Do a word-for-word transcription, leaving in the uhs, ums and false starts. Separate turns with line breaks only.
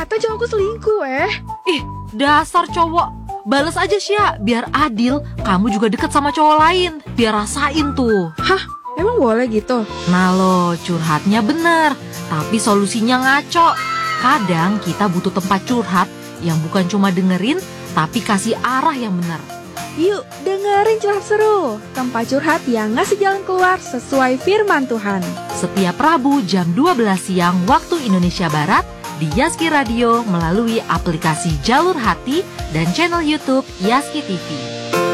ternyata cowokku selingkuh eh.
Ih, dasar cowok. Bales aja Sya, biar adil. Kamu juga deket sama cowok lain, biar rasain tuh.
Hah? Emang boleh gitu?
Nah lo, curhatnya bener, tapi solusinya ngaco. Kadang kita butuh tempat curhat yang bukan cuma dengerin, tapi kasih arah yang bener.
Yuk dengerin curhat seru, tempat curhat yang ngasih jalan keluar sesuai firman Tuhan.
Setiap Rabu jam dua belas siang waktu Indonesia Barat di Yaski Radio melalui aplikasi Jalur Hati dan channel YouTube Yaski T V.